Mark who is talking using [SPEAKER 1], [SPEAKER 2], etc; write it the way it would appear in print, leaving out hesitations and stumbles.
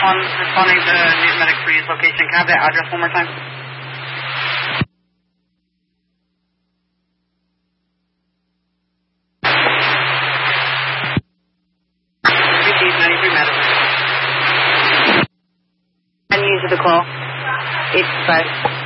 [SPEAKER 1] responding to Newton Medic 3's location. Can I have the address one more time?
[SPEAKER 2] And use the call. It's 5.